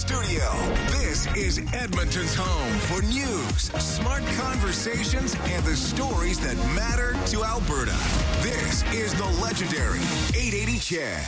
studio. This is Edmonton's home for news, smart conversations, and the stories that matter to Alberta. This is the legendary 880 Chad.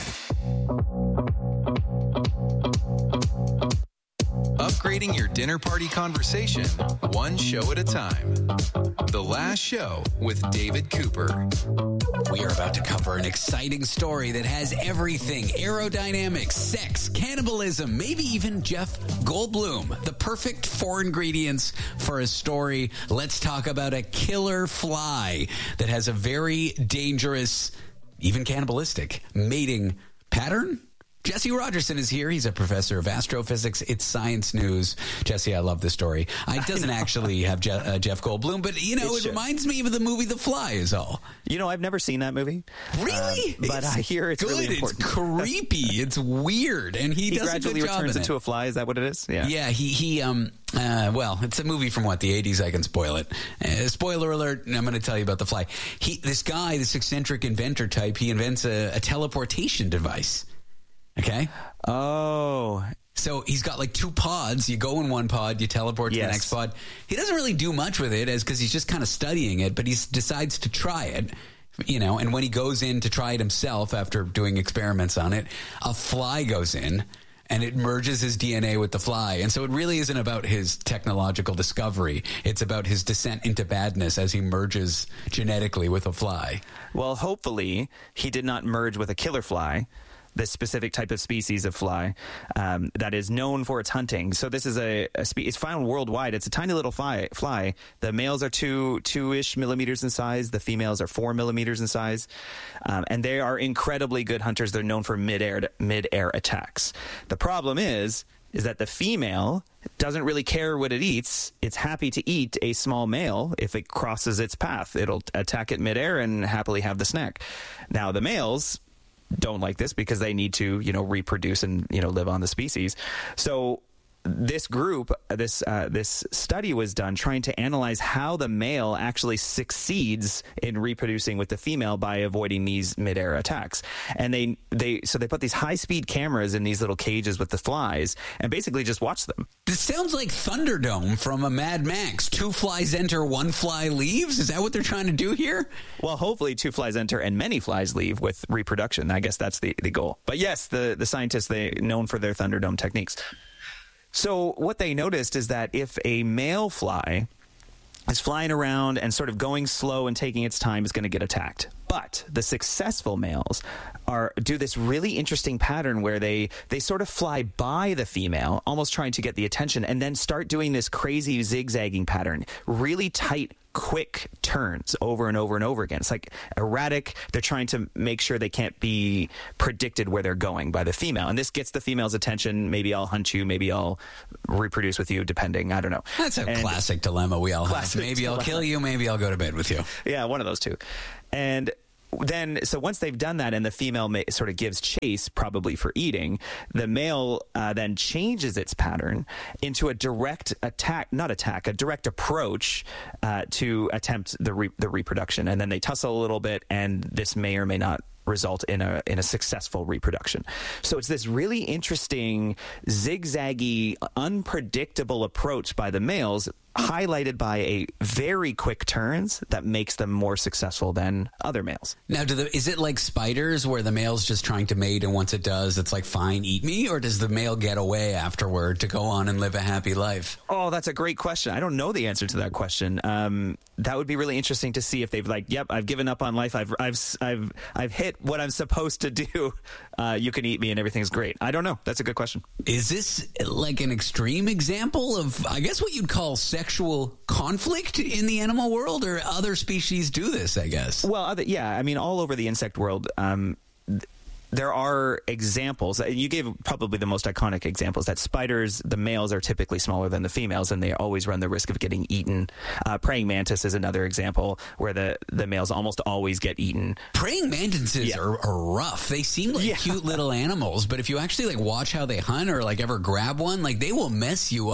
Upgrading your dinner party conversation, one show at a time. The Last Show with David Cooper. We are about to cover an exciting story that has everything: aerodynamics, sex, cannibalism, maybe even Jeff Goldblum. The perfect four ingredients for a story. Let's talk about a killer fly that has a very dangerous, even cannibalistic, mating pattern. Jesse Rogerson is here. He's a professor of astrophysics. It's Science News. Jesse, I love this story. It doesn't actually have Jeff Goldblum, but, it reminds me of the movie The Fly is all. I've never seen that movie. Really? But I hear it's good. Really important. It's creepy. It's weird. And he does gradually a good job returns in into a fly. Is that what it is? Yeah. Yeah, well, it's a movie from the 80s. I can spoil it. Spoiler alert, I'm going to tell you about The Fly. This eccentric inventor type, he invents a teleportation device. Okay. Oh. So he's got like two pods. You go in one pod, you teleport to the next pod. He doesn't really do much with it because he's just kind of studying it, but he decides to try it, and when he goes in to try it himself after doing experiments on it, a fly goes in and it merges his DNA with the fly. And so it really isn't about his technological discovery. It's about his descent into badness as he merges genetically with a fly. Well, hopefully he did not merge with a killer fly, this specific type of species of fly that is known for its hunting. So this is it's found worldwide. It's a tiny little fly. The males are two-ish millimeters in size. The females are 4 millimeters in size. And they are incredibly good hunters. They're known for mid-air attacks. The problem is that the female doesn't really care what it eats. It's happy to eat a small male if it crosses its path. It'll attack it midair and happily have the snack. Now, the males don't like this because they need to, reproduce and, live on the species. So this group, this study was done trying to analyze how the male actually succeeds in reproducing with the female by avoiding these midair attacks. And they put these high-speed cameras in these little cages with the flies and basically just watch them. This sounds like Thunderdome from a Mad Max. 2 flies enter, 1 fly leaves? Is that what they're trying to do here? Well, hopefully 2 flies enter and many flies leave with reproduction. I guess that's the goal. But yes, the scientists, they're known for their Thunderdome techniques. So what they noticed is that if a male fly is flying around and sort of going slow and taking its time, is going to get attacked. But the successful males do this really interesting pattern where they sort of fly by the female, almost trying to get the attention, and then start doing this crazy zigzagging pattern, really tight, quick turns over and over and over again. It's like erratic. They're trying to make sure they can't be predicted where they're going by the female. And this gets the female's attention. Maybe I'll hunt you. Maybe I'll reproduce with you, depending. I don't know. That's a classic dilemma we all have. Maybe I'll kill you. Maybe I'll go to bed with you. Yeah, one of those two. And then, so once they've done that and the female sort of gives chase, probably for eating, the male then changes its pattern into a direct a direct approach to attempt the reproduction. And then they tussle a little bit, and this may or may not result in a successful reproduction. So it's this really interesting, zigzaggy, unpredictable approach by the males, highlighted by a very quick turns that makes them more successful than other males. Now, is it like spiders where the male's just trying to mate, and once it does, it's like, fine, eat me? Or does the male get away afterward to go on and live a happy life? Oh, that's a great question. I don't know the answer to that question. That would be really interesting to see if they've yep, I've given up on life. I've hit what I'm supposed to do. You can eat me and everything's great. I don't know. That's a good question. Is this like an extreme example of, I guess, what you'd call sexual conflict in the animal world, or other species do this, I guess? Well, I mean, all over the insect world, there are examples. You gave probably the most iconic examples that spiders, the males are typically smaller than the females, and they always run the risk of getting eaten. Praying mantis is another example where the males almost always get eaten. Praying mantises are rough. They seem like cute little animals, but if you actually watch how they hunt or ever grab one, they will mess you up.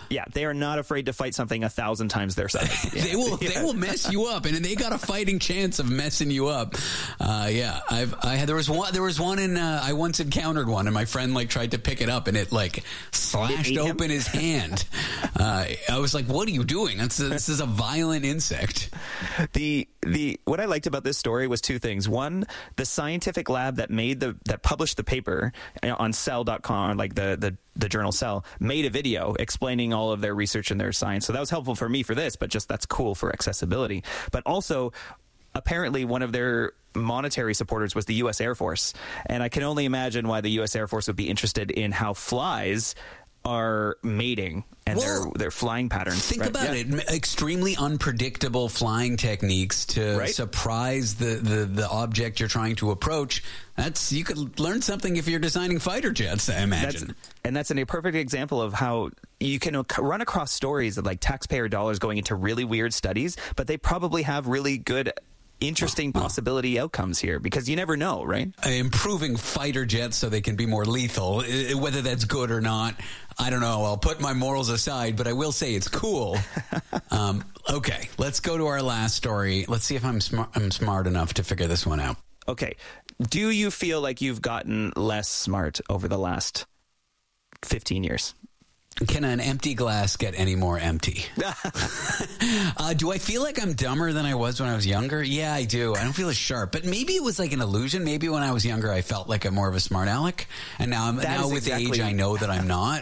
Yeah, they are not afraid to fight something 1,000 times their size. Yeah. They will mess you up, and they got a fighting chance of messing you up. There was one in I once encountered one, and my friend like tried to pick it up, and it like slashed open his hand. I was like, "What are you doing? This is a violent insect." What I liked about this story was two things. One, the scientific lab that published the paper on Cell.com, like the journal Cell, made a video explaining all of their research and their science. So that was helpful for me for this, but just that's cool for accessibility. But also, apparently one of their monetary supporters was the U.S. Air Force. And I can only imagine why the U.S. Air Force would be interested in how flies are mating and their flying patterns. Think about it. Extremely unpredictable flying techniques to surprise the object you're trying to approach. You could learn something if you're designing fighter jets, I imagine. That's a perfect example of how you can run across stories of like taxpayer dollars going into really weird studies, but they probably have really good interesting possibility outcomes here, because you never know, right? Improving fighter jets so they can be more lethal, whether that's good or not, I don't know. I'll put my morals aside, but I will say it's cool. Okay, let's go to our last story. Let's see if I'm smart enough to figure this one out. Okay. Do you feel like you've gotten less smart over the last 15 years? Can an empty glass get any more empty? Do I feel like I'm dumber than I was when I was younger? Yeah, I do. I don't feel as sharp. But maybe it was like an illusion. Maybe when I was younger, I felt like I'm more of a smart aleck. And now with age, I know that I'm not.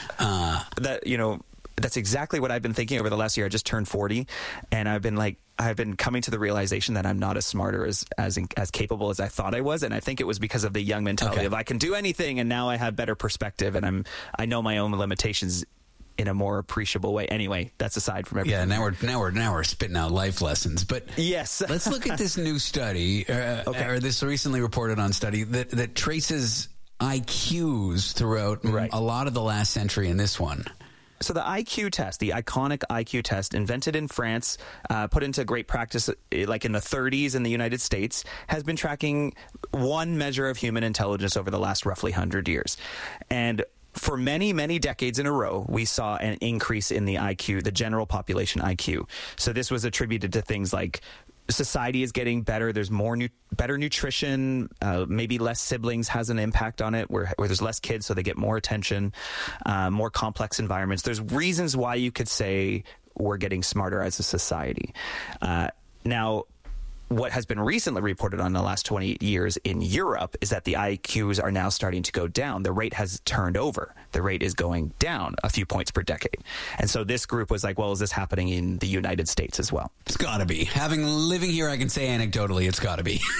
That's exactly what I've been thinking over the last year. I just turned 40, and I've been coming to the realization that I'm not as smart or as capable as I thought I was. And I think it was because of the young mentality of I can do anything. And now I have better perspective, and I know my own limitations in a more appreciable way. Anyway, that's aside from everything. Yeah, now we're spitting out life lessons. But yes, let's look at this new study, or this recently reported on study that traces IQs throughout a lot of the last century in this one. So the IQ test, the iconic IQ test, invented in France, put into great practice like in the 30s in the United States, has been tracking one measure of human intelligence over the last roughly 100 years. And for many, many decades in a row, we saw an increase in the IQ, the general population IQ. So this was attributed to things like society is getting better. There's better nutrition. Maybe less siblings has an impact on it, where there's less kids, so they get more attention, more complex environments. There's reasons why you could say we're getting smarter as a society. Now, what has been recently reported on the last 20 years in Europe is that the IQs are now starting to go down. The rate has turned over. The rate is going down a few points per decade. And so this group was like, well, is this happening in the United States as well? It's got to be. Living here, I can say anecdotally, it's got to be.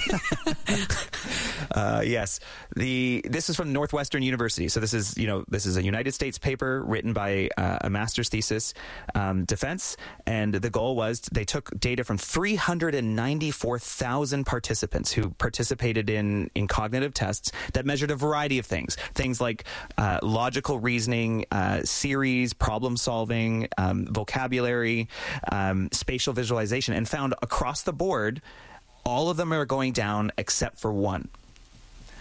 Yes. This is from Northwestern University. So this is a United States paper written by a master's thesis defense. And the goal was they took data from 394,000 participants who participated in cognitive tests that measured a variety of things like logical reasoning, series, problem solving, vocabulary, spatial visualization, and found across the board all of them are going down except for one.